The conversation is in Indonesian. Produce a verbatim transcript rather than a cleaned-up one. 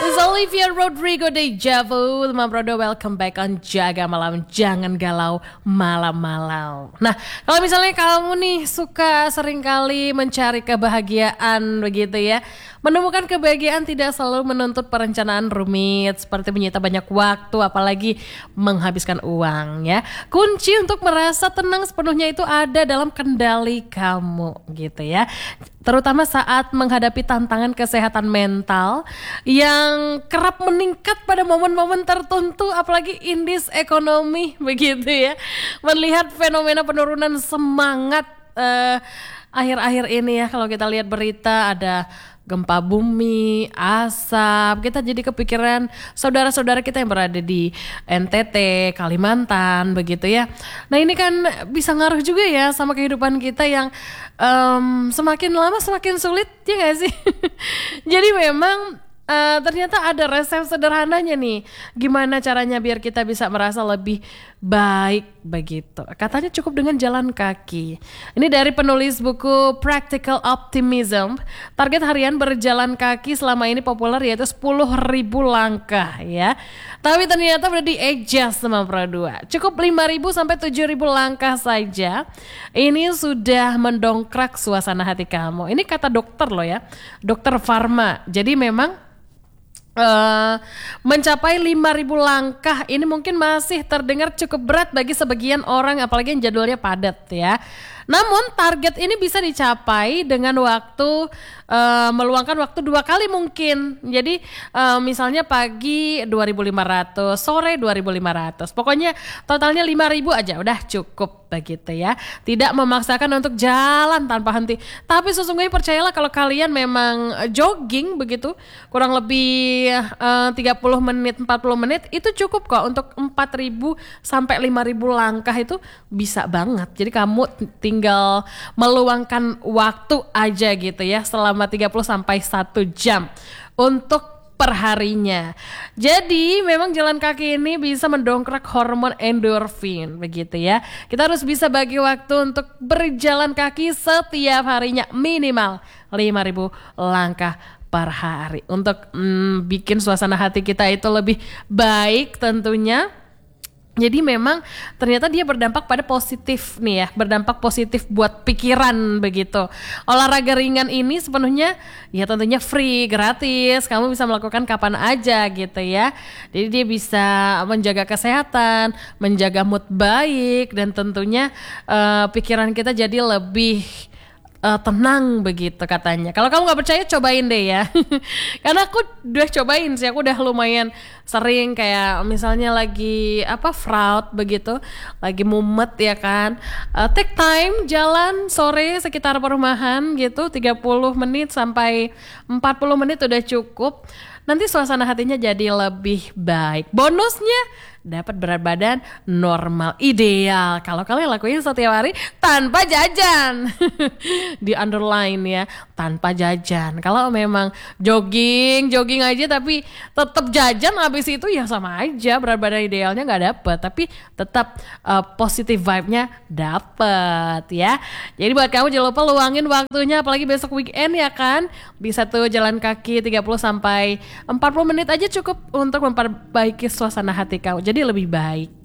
Olivia Rodrigo Deja Vu, Teman Brodo, welcome back on Jaga Malam, jangan galau malam-malam. Nah, kalau misalnya kamu nih suka seringkali mencari kebahagiaan begitu ya, menemukan kebahagiaan tidak selalu menuntut perencanaan rumit seperti menyita banyak waktu, apalagi menghabiskan uang ya. Kunci untuk merasa tenang sepenuhnya itu ada dalam kendali kamu gitu ya. Terutama saat menghadapi tantangan kesehatan mental yang kerap meningkat pada momen-momen tertentu, apalagi in this economy begitu ya. Melihat fenomena penurunan semangat uh, akhir-akhir ini ya, kalau kita lihat berita ada gempa bumi, asap, kita jadi kepikiran saudara-saudara kita yang berada di N T T, Kalimantan begitu ya. Nah ini kan bisa ngaruh juga ya sama kehidupan kita yang um, semakin lama semakin sulit ya gak sih? Jadi memang Uh, ternyata ada resep sederhananya nih, gimana caranya biar kita bisa merasa lebih baik begitu. Katanya cukup dengan jalan kaki. Ini dari penulis buku Practical Optimism. Target harian berjalan kaki selama ini populer yaitu sepuluh ribu langkah ya. Tapi ternyata udah di-adjust sama Pro dua. Cukup lima ribu sampai tujuh ribu langkah saja. Ini sudah mendongkrak suasana hati kamu. Ini kata dokter loh ya, dokter Pharma. Jadi memang Uh, mencapai lima ribu langkah ini mungkin masih terdengar cukup berat bagi sebagian orang, apalagi yang jadwalnya padat ya. Namun target ini bisa dicapai dengan waktu uh, meluangkan waktu dua kali mungkin. Jadi uh, misalnya pagi dua ribu lima ratus, sore dua ribu lima ratus. Pokoknya totalnya lima ribu aja udah cukup begitu ya. Tidak memaksakan untuk jalan tanpa henti. Tapi sesungguhnya percayalah kalau kalian memang jogging begitu kurang lebih uh, tiga puluh menit, empat puluh menit itu cukup kok untuk empat ribu sampai lima ribu langkah, itu bisa banget. Jadi kamu tinggal tinggal meluangkan waktu aja gitu ya selama tiga puluh sampai satu jam untuk perharinya. Jadi memang jalan kaki ini bisa mendongkrak hormon endorfin begitu ya. Kita harus bisa bagi waktu untuk berjalan kaki setiap harinya minimal lima ribu langkah per hari untuk mm, bikin suasana hati kita itu lebih baik tentunya. Jadi memang ternyata dia berdampak pada positif nih ya, berdampak positif buat pikiran begitu. Olahraga ringan ini sepenuhnya ya tentunya free, gratis, kamu bisa melakukan kapan aja gitu ya. Jadi dia bisa menjaga kesehatan, menjaga mood baik, dan tentunya uh, pikiran kita jadi lebih Uh, tenang begitu katanya. Kalau kamu nggak percaya cobain deh ya. Karena aku udah cobain sih, aku udah lumayan sering kayak misalnya lagi apa fraud begitu, lagi mumet ya kan. Uh, take time jalan sore sekitar perumahan gitu, tiga puluh menit sampai empat puluh menit udah cukup. Nanti suasana hatinya jadi lebih baik. Bonusnya dapat berat badan normal ideal kalau kalian lakuin setiap hari tanpa jajan. Di underline ya, tanpa jajan. Kalau memang jogging jogging aja tapi tetap jajan habis itu ya sama aja, berat badan idealnya nggak dapet, tapi tetap uh, positive vibe-nya dapet ya. Jadi buat kamu jangan lupa luangin waktunya, apalagi besok weekend ya kan, bisa tuh jalan kaki tiga puluh sampai empat puluh menit aja cukup untuk memperbaiki suasana hati kamu jadi lebih baik.